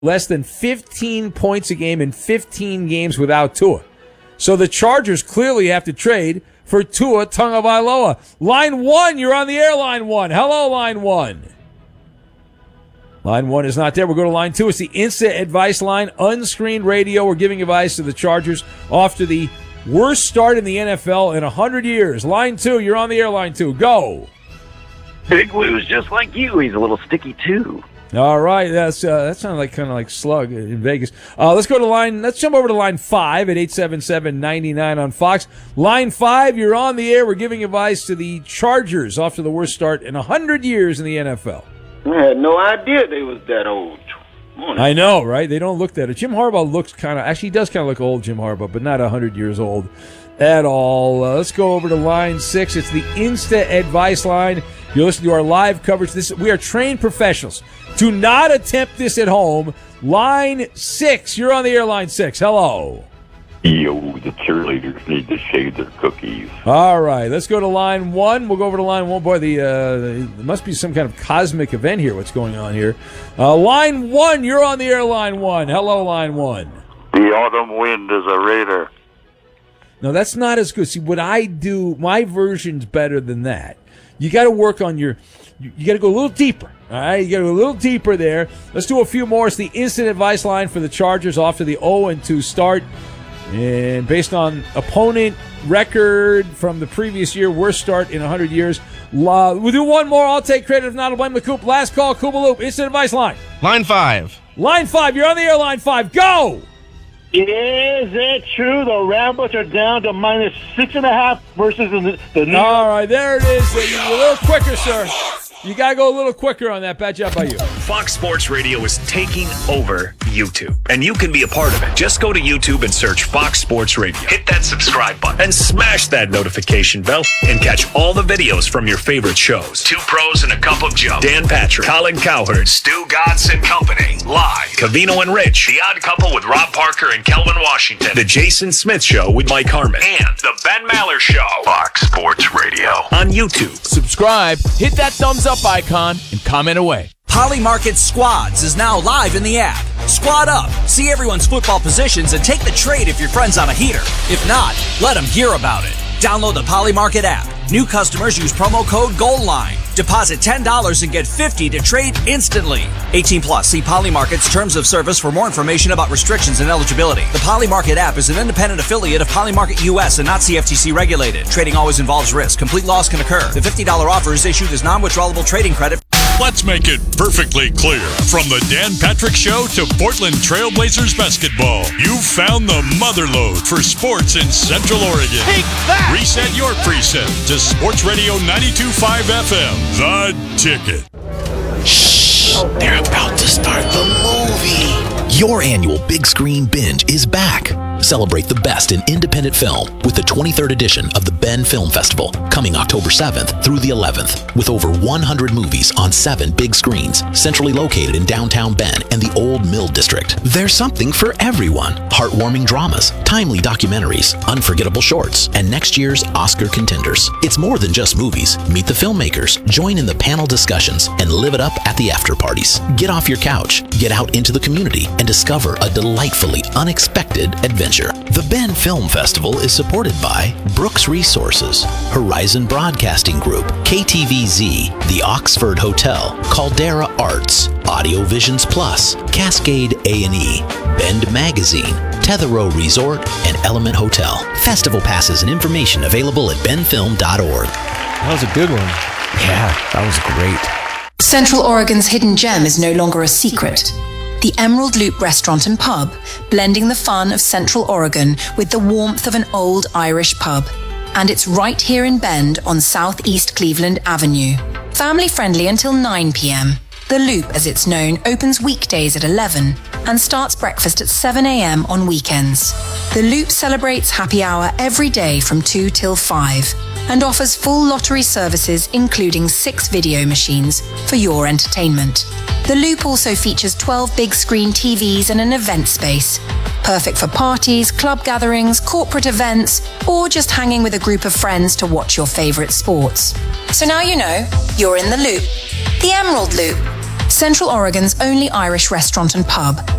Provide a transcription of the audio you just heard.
less than 15 points a game in 15 games without Tua. So the Chargers clearly have to trade for Tua Tagovailoa. Line 1, you're on the air, line 1. Hello, line 1. Line 1 is not there. We'll go to line 2. It's the Instant Advice line, unscreened radio. We're giving advice to the Chargers off to the worst start in the NFL in 100 years. Line 2, you're on the air, line 2. Go. Big Lou's just like you. He's a little sticky, too. All right, that sounds like kind of like Slug in Vegas. Let's jump over to line 5 at 877-99 on Fox. Line 5, you're on the air. We're giving advice to the Chargers off to the worst start in 100 years in the NFL. I had no idea they was that old. I know, right? They don't look that old. Jim Harbaugh looks he does kind of look old, Jim Harbaugh, but not 100 years old at all. Let's go over to line 6. It's the Insta Advice line. You're listening to our live coverage. We are trained professionals. Do not attempt this at home. Line 6. You're on the air, line 6. Hello. Yo, the cheerleaders need to shave their cookies. All right, let's go to line 1. We'll go over to line 1. Boy, there must be some kind of cosmic event here. What's going on here? Line 1, you're on the air, line 1. Hello, line 1. The autumn wind is a raider. No, that's not as good. See, what I do, my version's better than that. You got to work on you got to go a little deeper. All right, you got to go a little deeper there. Let's do a few more. It's the Instant Advice line for the Chargers off to the 0-2 start. And based on opponent record from the previous year, worst start in 100 years. We'll do one more. I'll take credit. If not, I'll blame the Coop. Last call, Koopaloop. Instant Advice line. Line 5. Line 5. You're on the air, line 5. Go! Is it true the Ramblers are down to minus 6.5 versus the New York? All right, there it is. A little quicker, sir. You got to go a little quicker on that. Bad job by you. Fox Sports Radio is taking over YouTube, and you can be a part of it. Just go to YouTube and search Fox Sports Radio. Hit that subscribe button and smash that notification bell and catch all the videos from your favorite shows. Two Pros and a Cup of Joe. Dan Patrick, Colin Cowherd, Stu Godson Company, live. Covino and Rich, The Odd Couple with Rob Parker and Kelvin Washington. The Jason Smith Show with Mike Harmon. And The Ben Maller Show. Fox Sports Radio on YouTube. Subscribe, hit that thumbs up icon, and comment away. Polymarket Squads is now live in the app. Squad up, see everyone's football positions, and take the trade if your friend's on a heater. If not, let them hear about it. Download the Polymarket app. New customers use promo code GOALLINE. Deposit $10 and get $50 to trade instantly. 18 plus. See Polymarket's terms of service for more information about restrictions and eligibility. The Polymarket app is an independent affiliate of Polymarket US and not CFTC regulated. Trading always involves risk. Complete loss can occur. The $50 offer is issued as non-withdrawable trading credit. Let's make it perfectly clear. From the Dan Patrick Show to Portland Trailblazers basketball, you've found the motherlode for sports in Central Oregon. Take that! Reset your preset to Sports Radio 92.5 FM, The Ticket. Shh, they're about to start the movie. Your annual Big Screen Binge is back. Celebrate the best in independent film with the 23rd edition of the Ben Film Festival, coming October 7th through the 11th, with over 100 movies on 7 big screens, centrally located in downtown Ben and the Old Mill District. There's something for everyone. Heartwarming dramas, timely documentaries, unforgettable shorts, and next year's Oscar contenders. It's more than just movies. Meet the filmmakers, join in the panel discussions, and live it up at the after parties. Get off your couch, get out into the community, and discover a delightfully unexpected adventure. The Ben Film Festival is supported by Brooks Resources, Horizon Broadcasting Group, KTVZ, the Oxford Hotel, Caldera Arts, Audio Visions Plus, Cascade A&E, Bend Magazine, Tetherow Resort, and Element Hotel. Festival passes and information available at benfilm.org. That was a good one. Yeah, that was great. Central Oregon's hidden gem is no longer a secret. The Emerald Loop Restaurant and Pub, blending the fun of Central Oregon with the warmth of an old Irish pub. And it's right here in Bend on Southeast Cleveland Avenue. Family friendly until 9 p.m. The Loop, as it's known, opens weekdays at 11 and starts breakfast at 7 a.m. on weekends. The Loop celebrates happy hour every day from 2 till 5 and offers full lottery services, including 6 video machines for your entertainment. The Loop also features 12 big screen TVs and an event space, perfect for parties, club gatherings, corporate events, or just hanging with a group of friends to watch your favorite sports. So now you know, you're in the Loop. The Emerald Loop. Central Oregon's only Irish restaurant and pub,